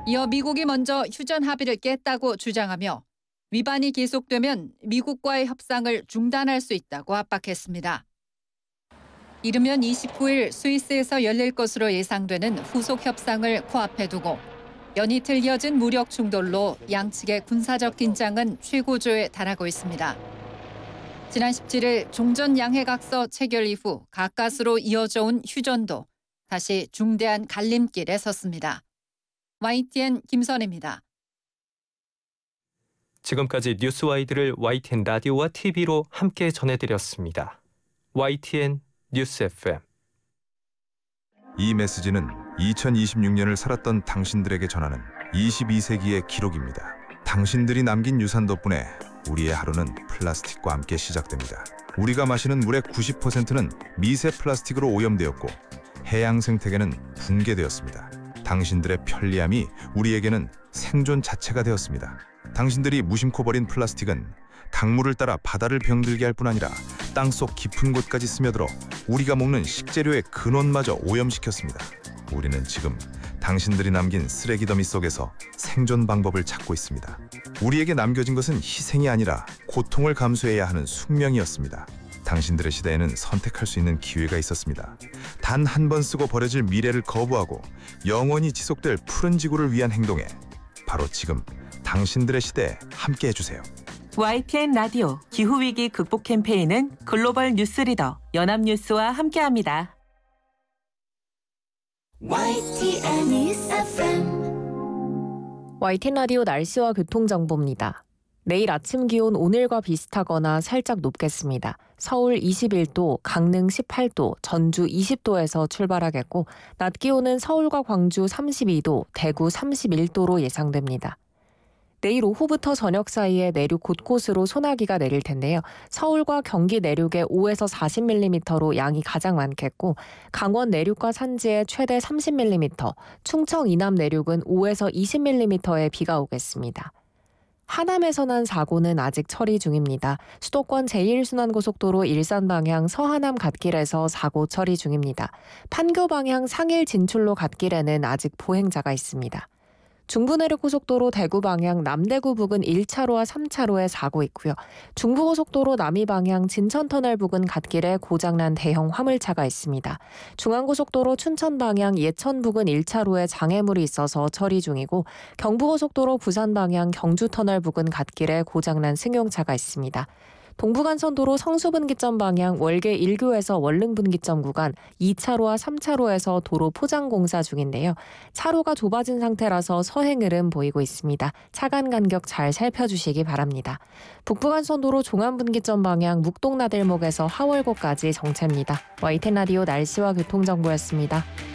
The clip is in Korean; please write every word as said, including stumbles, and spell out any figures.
이어 미국이 먼저 휴전 합의를 깼다고 주장하며 위반이 계속되면 미국과의 협상을 중단할 수 있다고 압박했습니다. 이르면 이십구 일 스위스에서 열릴 것으로 예상되는 후속 협상을 코앞에 두고 연이틀 이어진 무력 충돌로 양측의 군사적 긴장은 최고조에 달하고 있습니다. 지난 십칠 일 종전 양해각서 체결 이후 가까스로 이어져 온 휴전도 다시 중대한 갈림길에 섰습니다. 와이티엔 김선입니다. 지금까지 뉴스와이드를 와이티엔 라디오와 티비로 함께 전해드렸습니다. 와이티엔 뉴스 에프엠. 이 메시지는 이천이십육 년을 살았던 당신들에게 전하는 이십이 세기의 기록입니다. 당신들이 남긴 유산 덕분에 우리의 하루는 플라스틱과 함께 시작됩니다. 우리가 마시는 물의 구십 퍼센트는 미세 플라스틱으로 오염되었고 해양 생태계는 붕괴되었습니다. 당신들의 편리함이 우리에게는 생존 자체가 되었습니다. 당신들이 무심코 버린 플라스틱은 강물을 따라 바다를 병들게 할 뿐 아니라 땅속 깊은 곳까지 스며들어 우리가 먹는 식재료의 근원마저 오염시켰습니다. 우리는 지금 당신들이 남긴 쓰레기 더미 속에서 생존 방법을 찾고 있습니다. 우리에게 남겨진 것은 희생이 아니라 고통을 감수해야 하는 숙명이었습니다. 당신들의 시대에는 선택할 수 있는 기회가 있었습니다. 단 한 번 쓰고 버려질 미래를 거부하고 영원히 지속될 푸른 지구를 위한 행동에 바로 지금 당신들의 시대에 함께 해주세요. 와이티엔 라디오 기후위기 극복 캠페인은 글로벌 뉴스 리더 연합뉴스와 함께합니다. 와이티엔 News 에프엠. 와이티엔 라디오 날씨와 교통정보입니다. 내일 아침 기온 오늘과 비슷하거나 살짝 높겠습니다. 서울 이십일 도, 강릉 십팔 도, 전주 이십 도에서 출발하겠고 낮 기온은 서울과 광주 삼십이 도, 대구 삼십일 도로 예상됩니다. 내일 오후부터 저녁 사이에 내륙 곳곳으로 소나기가 내릴 텐데요. 서울과 경기 내륙에 오에서 사십 밀리미터로 양이 가장 많겠고 강원 내륙과 산지에 최대 삼십 밀리미터, 충청 이남 내륙은 오에서 이십 밀리미터의 비가 오겠습니다. 하남에서 난 사고는 아직 처리 중입니다. 수도권 제일 순환고속도로 일산 방향 서하남 갓길에서 사고 처리 중입니다. 판교 방향 상일 진출로 갓길에는 아직 보행자가 있습니다. 중부내륙고속도로 대구 방향 남대구 부근 일 차로와 삼 차로에 사고 있고요. 중부고속도로 남이 방향 진천터널 부근 갓길에 고장난 대형 화물차가 있습니다. 중앙고속도로 춘천 방향 예천 부근 일 차로에 장애물이 있어서 처리 중이고 경부고속도로 부산 방향 경주터널 부근 갓길에 고장난 승용차가 있습니다. 동부간선도로 성수분기점 방향 월계 일 교에서 월릉분기점 구간 이 차로와 삼 차로에서 도로 포장 공사 중인데요. 차로가 좁아진 상태라서 서행 흐름 보이고 있습니다. 차간 간격 잘 살펴주시기 바랍니다. 북부간선도로 종암분기점 방향 묵동나들목에서 하월고까지 정체입니다. 와이티엔 라디오 날씨와 교통정보였습니다.